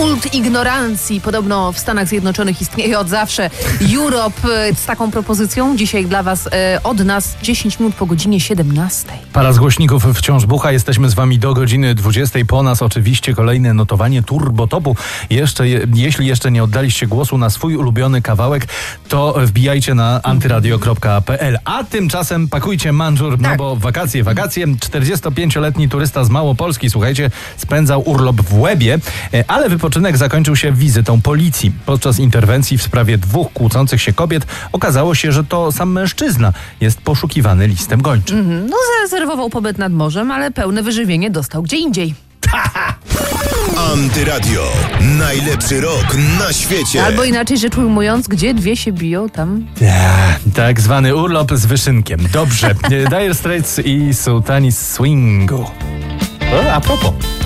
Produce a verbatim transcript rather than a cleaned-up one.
kult ignorancji podobno w Stanach Zjednoczonych istnieje od zawsze. Europe z taką propozycją dzisiaj dla was od nas dziesięć minut po godzinie siedemnastej. Para z głośników wciąż bucha. Jesteśmy z wami do godziny dwudziestej. Po nas oczywiście kolejne notowanie Turbotopu. Jeszcze, jeśli jeszcze nie oddaliście głosu na swój ulubiony kawałek, to wbijajcie na antyradio kropka p l. A tymczasem pakujcie manżur, no tak. bo wakacje, wakacje. czterdziestopięcioletni turysta z Małopolski, słuchajcie, spędzał urlop w Łebie, ale wypoczynek zakończył się wizytą policji. Podczas interwencji w sprawie dwóch kłócących się kobiet okazało się, że to sam mężczyzna jest poszukiwany listem gończym. Mm, no zarezerwował pobyt nad morzem, ale pełne wyżywienie dostał gdzie indziej. Antyradio. Najlepszy rok na świecie. Albo inaczej rzecz ujmując, gdzie dwie się biją, tam... Tak zwany urlop z wyszynkiem. Dobrze. Dire Straits i Sultani Swingu. O, a propos.